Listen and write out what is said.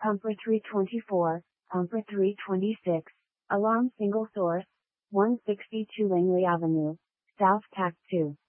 Pumper 324, Pumper 326, Alarm Single Source, 162 Langley Avenue, South Tact 2.